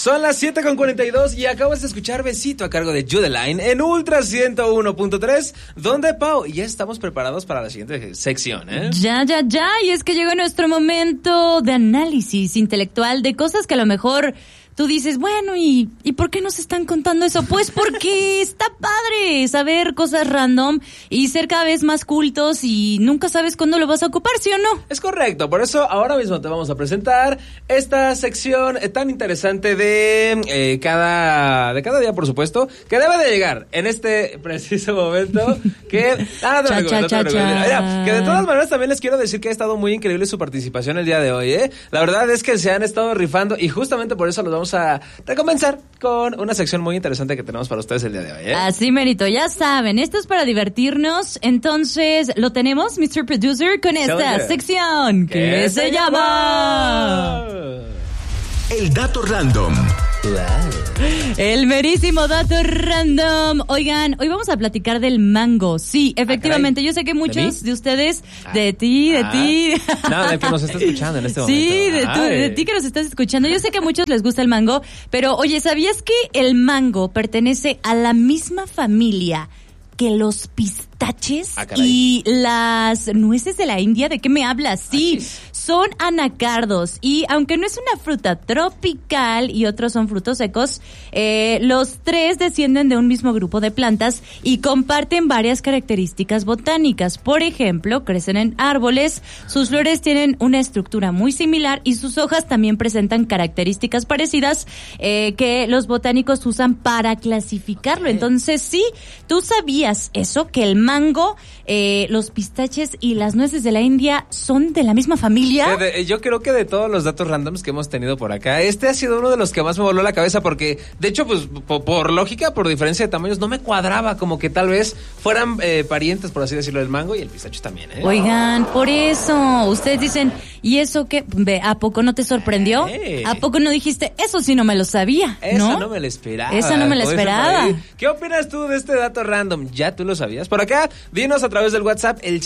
Son las 7:42 y acabas de escuchar Besito a cargo de Judeline en Ultra 101.3, donde Pau, ya estamos preparados para la siguiente sección, ¿eh? Ya, y es que llegó nuestro momento de análisis intelectual de cosas que a lo mejor tú dices, bueno, ¿y por qué nos están contando eso? Pues porque está padre saber cosas random y ser cada vez más cultos y nunca sabes cuándo lo vas a ocupar, ¿sí o no? Es correcto, por eso ahora mismo te vamos a presentar esta sección tan interesante de cada día, por supuesto, que debe de llegar en este preciso momento, que... que de todas maneras también les quiero decir que ha estado muy increíble su participación el día de hoy, ¿eh? La verdad es que se han estado rifando y justamente por eso los vamos a recompensar con una sección muy interesante que tenemos para ustedes el día de hoy, ¿eh? Así, Merito, ya saben, esto es para divertirnos, entonces lo tenemos, Mr. Producer, con esta sección que se llama... El dato random. El merísimo dato random. Oigan, hoy vamos a platicar del mango. Sí, efectivamente, yo sé que muchos de ustedes, de ti. No, del que nos está escuchando en este momento. Sí, de ti que nos estás escuchando. Yo sé que a muchos les gusta el mango, pero oye, ¿sabías que el mango pertenece a la misma familia que los pistaches y las nueces de la India? ¿De qué me hablas? Sí, son anacardos y aunque no es una fruta tropical y otros son frutos secos, los tres descienden de un mismo grupo de plantas y comparten varias características botánicas. Por ejemplo, crecen en árboles, sus flores tienen una estructura muy similar y sus hojas también presentan características parecidas que los botánicos usan para clasificarlo. Entonces, sí, ¿tú sabías eso? Que el mango, los pistaches y las nueces de la India son de la misma familia. Yo creo que de todos los datos randoms que hemos tenido por acá, este ha sido uno de los que más me voló la cabeza porque, de hecho, pues por lógica, por diferencia de tamaños, no me cuadraba como que tal vez fueran parientes, por así decirlo, del mango y el pistacho también, ¿eh? Oigan, por eso, ustedes dicen, ¿y eso qué? ¿A poco no te sorprendió? ¿A poco no dijiste, eso sí no me lo sabía? Esa no me la esperaba. Esa no me la esperaba. ¿Qué opinas tú de este dato random? ¿Ya tú lo sabías? Por acá, dinos a través del WhatsApp, el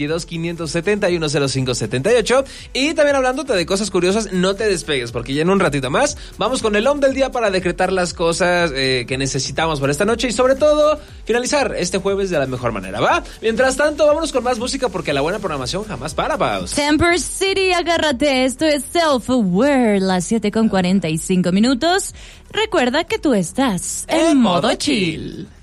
722-571-0578. Y también hablándote de cosas curiosas, no te despegues, porque ya en un ratito más vamos con el OM del día para decretar las cosas que necesitamos para esta noche y sobre todo finalizar este jueves de la mejor manera, ¿va? Mientras tanto, vámonos con más música porque la buena programación jamás para, Paus. Temper City, agárrate, esto es Self-Aware, las 7:45 minutos. Recuerda que tú estás en modo chill.